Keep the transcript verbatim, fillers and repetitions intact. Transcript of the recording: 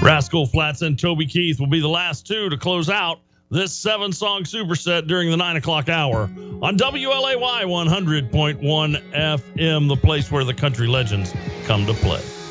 Rascal Flatts and Toby Keith will be the last two to close out this seven-song superset during the nine o'clock hour on W L A Y one hundred point one F M, the place where the country legends come to play.